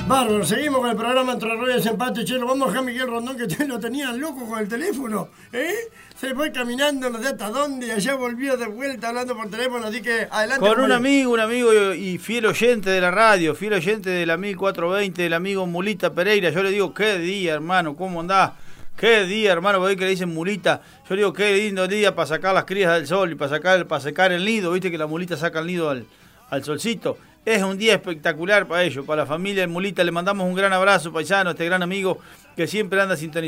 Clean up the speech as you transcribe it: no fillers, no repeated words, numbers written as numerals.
Bárbaro, seguimos con el programa Entre Ruedas Empate, Chelo. Vamos a dejar a Miguel Rondón, que ustedes lo tenían loco con el teléfono, ¿eh? Se fue caminando no sé hasta dónde y allá volvió de vuelta hablando por teléfono, así que adelante. Con un amigo y fiel oyente de la radio, fiel oyente de la 1420, del amigo Mulita Pereira. Yo le digo, qué día, hermano, ¿cómo andás? Qué día, hermano, porque que le dicen mulita. Yo le digo, qué lindo día para sacar las crías del sol y para secar el nido. Viste que la mulita saca el nido al solcito. Es un día espectacular para ellos, para la familia del Mulita. Le mandamos un gran abrazo, paisano, a este gran amigo que siempre anda sintonizando.